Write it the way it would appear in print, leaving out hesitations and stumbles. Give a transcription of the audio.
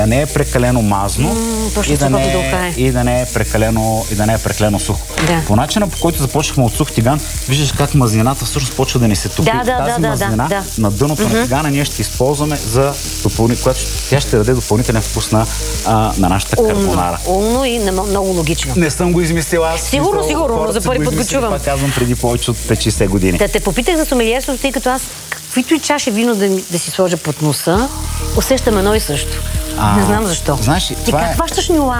Да не е прекалено мазно и да не е прекалено сухо. Да. По начина, по който започнахме от сух тиган, виждаш как мазнината всъщност почва да ни се топи. Тази мазнина на дъното на тигана ние ще използваме за която тя ще даде допълнителен вкус на нашата карбонара. Умно и много логично. Не съм го измислил аз. Сигурно, но за първи път го чувам. Това казвам преди повече от 50 години. Да те попитах за сомелиерство, тъй като аз каквито и чаши вино да си сложа под носа, усещам едно и също. Не знам защо. Знаеш, ти как хващаш нюанс?